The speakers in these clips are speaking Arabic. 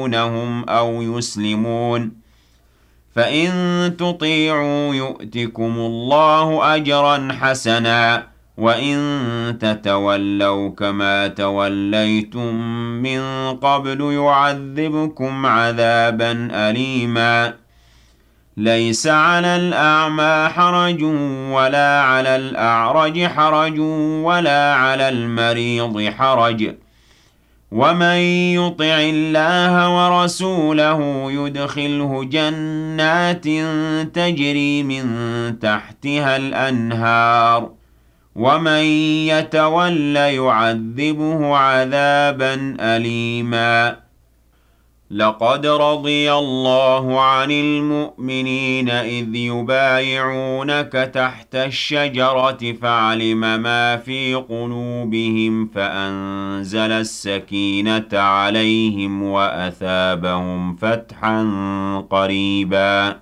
يخافونهم أو يسلمون فإن تطيعوا يؤتكم الله أجرا حسنا وإن تتولوا كما توليتم من قبل يعذبكم عذابا أليما ليس على الأعمى حرج ولا على الأعرج حرج ولا على المريض حرج ومن يطع الله ورسوله يدخله جنات تجري من تحتها الأنهار ومن يتول يعذبه عذابا أليما لقد رضي الله عن المؤمنين إذ يبايعونك تحت الشجرة فعلم ما في قلوبهم فأنزل السكينة عليهم وأثابهم فتحا قريبا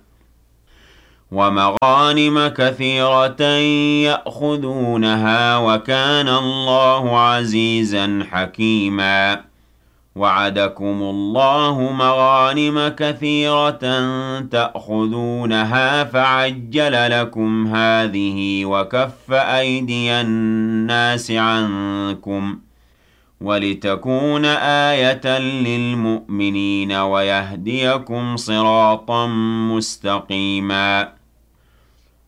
ومغانم كثيرة يأخذونها وكان الله عزيزا حكيما وعدكم الله مغانم كثيرة تأخذونها فعجل لكم هذه وكف أيدي الناس عنكم ولتكون آية للمؤمنين ويهديكم صراطا مستقيما